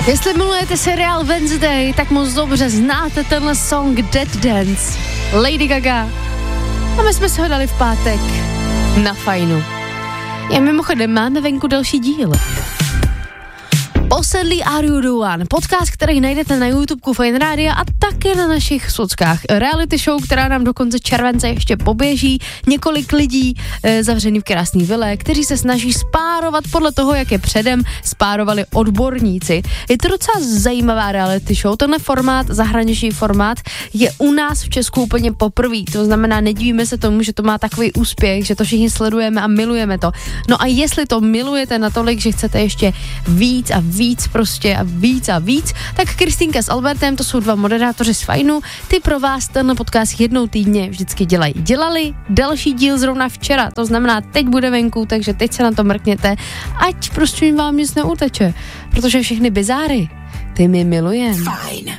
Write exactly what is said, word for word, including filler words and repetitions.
Jestli milujete seriál Wednesday, tak moc dobře znáte tenhle song Dead Dance. Lady Gaga. A my jsme se ho dali v pátek na fajnu. A mimochodem máme venku další díl. Posedlý Are You The One, podcast, který najdete na YouTubeku Fajn Rádia a také na našich sockách. Reality show, která nám do konce července ještě poběží. Několik lidí e, zavřený v krásný vile, kteří se snaží spárovat podle toho, jak je předem spárovali odborníci. Je to docela zajímavá reality show. Tenhle formát, zahraniční formát, je u nás v Česku úplně poprvý. To znamená, nedívíme se tomu, že to má takový úspěch, že to všichni sledujeme a milujeme to. No a jestli to milujete natolik, že chcete ještě víc a víc prostě a víc a víc, tak Kristýnka s Albertem, to jsou dva moderátoři z Fajnu, ty pro vás tenhle podcast jednou týdně vždycky dělají. Dělali další díl zrovna včera, to znamená, teď bude venku, takže teď se na to mrkněte, ať prostě vám nic neuteče, protože všechny bizáry, ty my milujeme. Fajn.